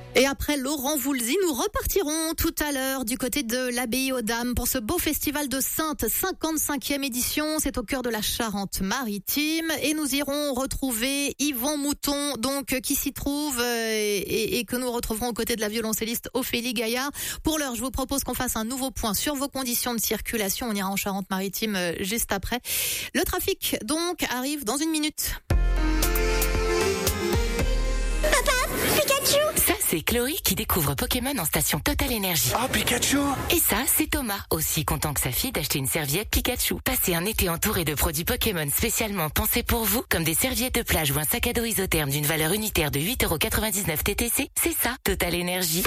Et après Laurent Voulzy, nous repartirons tout à l'heure du côté de l'Abbaye aux Dames pour ce beau festival de Saintes, 55e édition. C'est au cœur de la Charente-Maritime et nous irons retrouver Yvan Mouton, donc qui s'y trouve et que nous retrouverons aux côtés de la violoncelliste Ophélie Gaillard. Pour l'heure, je vous propose qu'on fasse un nouveau point sur vos conditions de circulation. On ira en Charente-Maritime juste après. Le trafic donc arrive dans une minute. Ça, c'est Chloé qui découvre Pokémon en station Total Energy. Oh, Pikachu! Et ça, c'est Thomas, aussi content que sa fille d'acheter une serviette Pikachu. Passez un été entouré de produits Pokémon spécialement pensés pour vous, comme des serviettes de plage ou un sac à dos isotherme d'une valeur unitaire de 8,99€ TTC. C'est ça, Total Energy.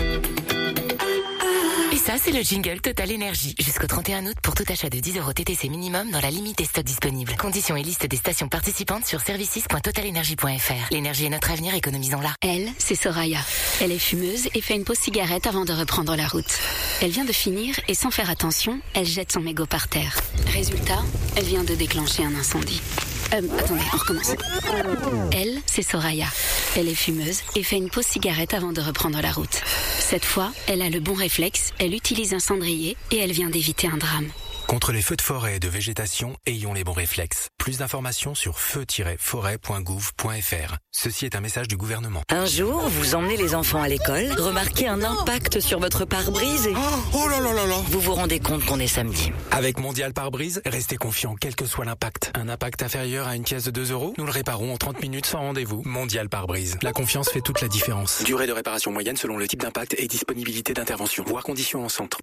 Et ça, c'est le jingle Total Energy. Jusqu'au 31 août pour tout achat de 10€ TTC minimum dans la limite des stocks disponibles. Conditions et liste des stations participantes sur services.totalenergy.fr. L'énergie est notre avenir, économisons-la. Elle, c'est Soraya. Elle est fumeuse et fait une pause cigarette avant de reprendre la route. Elle vient de finir et sans faire attention, elle jette son mégot par terre. Résultat, elle vient de déclencher un incendie. Attendez, on recommence. Elle, c'est Soraya. Elle est fumeuse et fait une pause cigarette avant de reprendre la route. Cette fois, elle a le bon réflexe, elle utilise un cendrier et elle vient d'éviter un drame. Contre les feux de forêt et de végétation, ayons les bons réflexes. Plus d'informations sur feu-forêt.gouv.fr. Ceci est un message du gouvernement. Un jour, vous emmenez les enfants à l'école, remarquez un impact sur votre pare-brise et... Oh là là là là! Vous vous rendez compte qu'on est samedi. Avec Mondial Pare-Brise, restez confiant quel que soit l'impact. Un impact inférieur à une pièce de 2€, nous le réparons en 30 minutes sans rendez-vous. Mondial Pare-Brise. La confiance fait toute la différence. Durée de réparation moyenne selon le type d'impact et disponibilité d'intervention. Voir conditions en centre.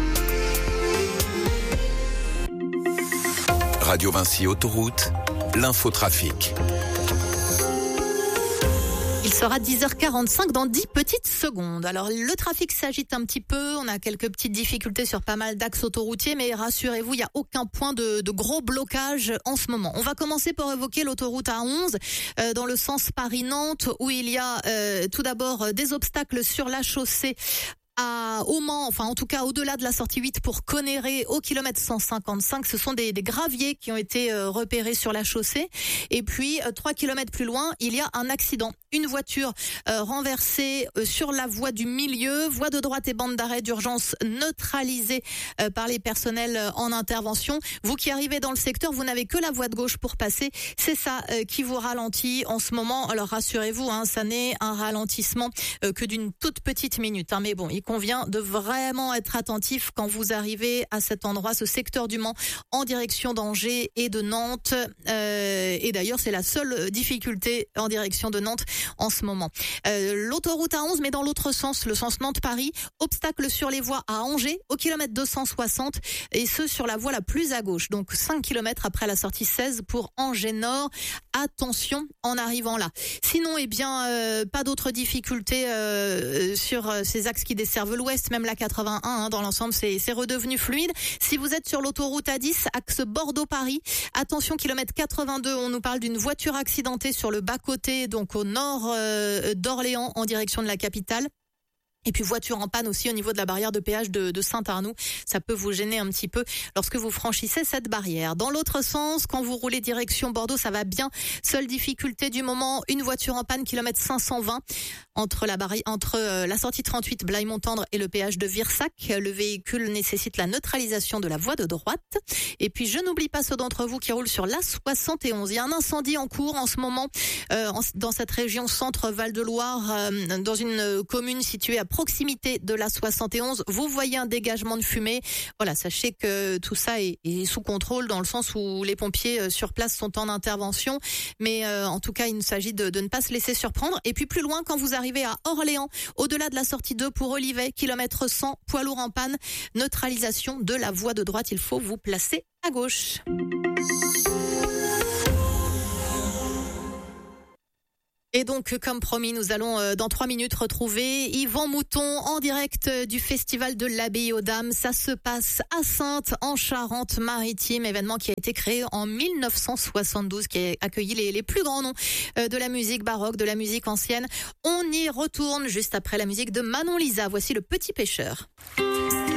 Radio Vinci Autoroute, l'infotrafic. Il sera 10h45 dans 10 petites secondes. Alors, le trafic s'agite un petit peu. On a quelques petites difficultés sur pas mal d'axes autoroutiers, mais rassurez-vous, il n'y a aucun point de gros blocage en ce moment. On va commencer par évoquer l'autoroute A11 dans le sens Paris-Nantes où il y a tout d'abord des obstacles sur la chaussée au Mans, enfin en tout cas au-delà de la sortie 8 pour Conneré au kilomètre 155. Ce sont des graviers qui ont été repérés sur la chaussée. Et puis 3 kilomètres plus loin, il y a un accident. Une voiture renversée sur la voie du milieu, voie de droite et bande d'arrêt d'urgence neutralisée par les personnels en intervention. Vous qui arrivez dans le secteur, vous n'avez que la voie de gauche pour passer. C'est ça qui vous ralentit en ce moment. Alors rassurez-vous, ça n'est un ralentissement que d'une toute petite minute. Mais bon, il convient de vraiment être attentif quand vous arrivez à cet endroit, ce secteur du Mans, en direction d'Angers et de Nantes. Et d'ailleurs, c'est la seule difficulté en direction de Nantes en ce moment. L'autoroute A11, mais dans l'autre sens, le sens Nantes-Paris, obstacle sur les voies à Angers, au kilomètre 260, et ce sur la voie la plus à gauche. Donc 5 kilomètres après la sortie 16 pour Angers Nord. Attention en arrivant là. Sinon, pas d'autres difficultés sur ces axes qui desservent l'ouest, même la 81, dans l'ensemble, c'est redevenu fluide. Si vous êtes sur l'autoroute A10, axe Bordeaux-Paris, attention, kilomètre 82, on nous parle d'une voiture accidentée sur le bas-côté, donc au nord d'Orléans, en direction de la capitale. Et puis voiture en panne aussi au niveau de la barrière de péage de Saint-Arnoux. Ça peut vous gêner un petit peu lorsque vous franchissez cette barrière. Dans l'autre sens, quand vous roulez direction Bordeaux, ça va bien. Seule difficulté du moment, une voiture en panne, kilomètre 520, entre la sortie 38 Blaye-Montendre et le péage de Virsac. Le véhicule nécessite la neutralisation de la voie de droite. Et puis je n'oublie pas ceux d'entre vous qui roulent sur l'A71. Il y a un incendie en cours en ce moment dans cette région centre Val-de-Loire, dans une commune située à proximité de la 71, vous voyez un dégagement de fumée. Voilà, sachez que tout ça est sous contrôle dans le sens où les pompiers sur place sont en intervention. Mais en tout cas, il s'agit de ne pas se laisser surprendre. Et puis plus loin, quand vous arrivez à Orléans, au-delà de la sortie 2 pour Olivet, kilomètre 100, poids lourd en panne, neutralisation de la voie de droite. Il faut vous placer à gauche. Et donc, comme promis, nous allons dans 3 minutes retrouver Yvan Mouton en direct du festival de l'Abbaye aux Dames. Ça se passe à Saintes, en Charente-Maritime, événement qui a été créé en 1972, qui a accueilli les plus grands noms de la musique baroque, de la musique ancienne. On y retourne juste après la musique de Manon Lisa. Voici Le Petit Pêcheur.